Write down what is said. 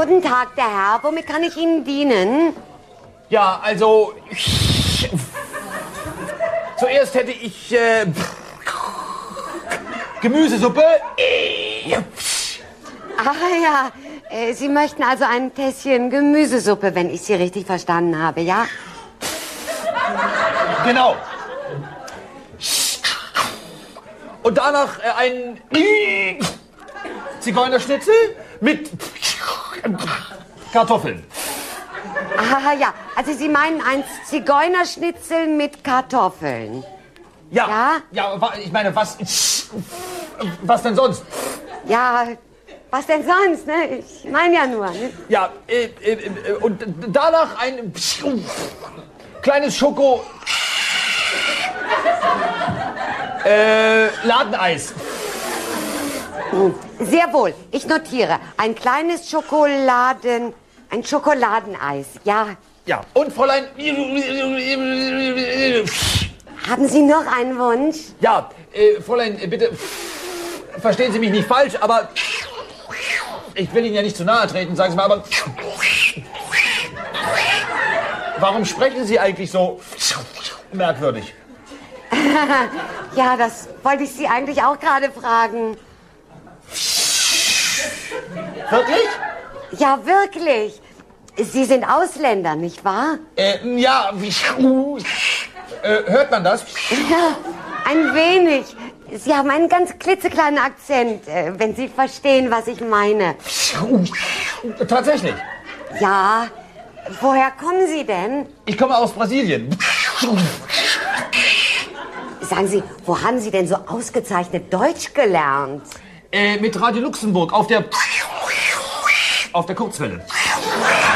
Guten Tag, der Herr. Womit kann ich Ihnen dienen? Ja, also... Zuerst hätte ich... Gemüsesuppe. Ah ja, Sie möchten also ein Tässchen Gemüsesuppe, wenn ich Sie richtig verstanden habe, ja? Genau. Und danach ein Zigeunerschnitzel mit Kartoffeln. Ah ja, also Sie meinen ein Zigeunerschnitzel mit Kartoffeln? Ja, ich meine, was denn sonst? Ja, was denn sonst, ne? Ich meine ja nur, ne? Ja, und danach ein kleines Schoko... Ladeneis. Sehr wohl, ich notiere. Ein kleines ein Schokoladeneis, ja. Ja, und Fräulein... Haben Sie noch einen Wunsch? Ja, Fräulein, bitte, verstehen Sie mich nicht falsch, aber ich will Ihnen ja nicht zu nahe treten, sagen Sie mal, aber warum sprechen Sie eigentlich so merkwürdig? Ja, das wollte ich Sie eigentlich auch gerade fragen. Wirklich? Ja, wirklich. Sie sind Ausländer, nicht wahr? Ja, hört man das? Ja, ein wenig. Sie haben einen ganz klitzekleinen Akzent, wenn Sie verstehen, was ich meine. Tatsächlich. Ja, woher kommen Sie denn? Ich komme aus Brasilien. Sagen Sie, wo haben Sie denn so ausgezeichnet Deutsch gelernt? Mit Radio Luxemburg auf der Kurzwelle.